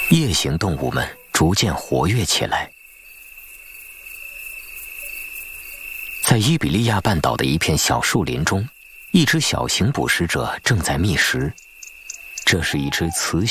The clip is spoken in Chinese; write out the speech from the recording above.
夜行动物们逐渐活跃起来。在伊比利亚半岛的一片小树林中，一只小型捕食者正在觅食。这是一只雌